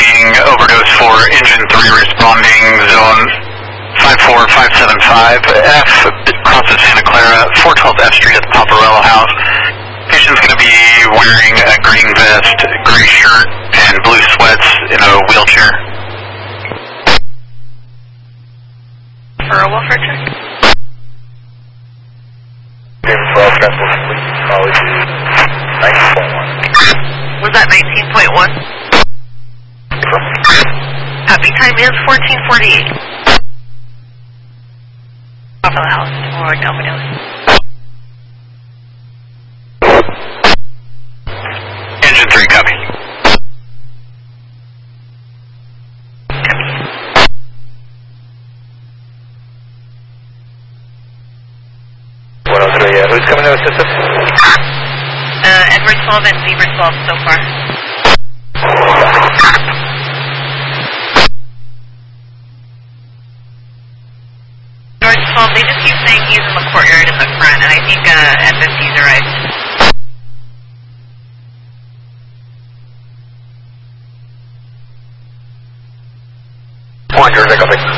being overdose for engine 3 responding zone 54575 F crosses Santa Clara, 412 F Street at the Paparella House. Patient's going to be wearing a green vest, gray shirt, and blue sweats in a wheelchair. For a welfare check? David 12, transport fleet, college 19.1. Was that 19.1? Happy time is 1448. Off of the house, or Domino's. Engine 3, copy. Who's coming to assist us? Edward 12 and Zebra 12 so far. George 12, they just keep saying he's in the courtyard in the front, and I think FSC's arrived. Come on, George, I got it.